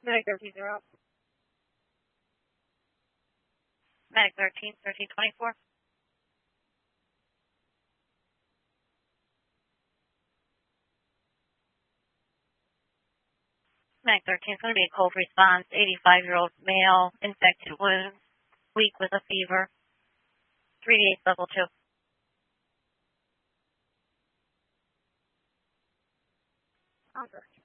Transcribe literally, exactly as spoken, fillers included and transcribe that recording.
Medic thirteen, zero. Medic thirteen, thirteen twenty-four. Medic thirteen is going to be a cold response, eighty-five-year-old male, infected wounds, weak with a fever, three D eight level two. Okay.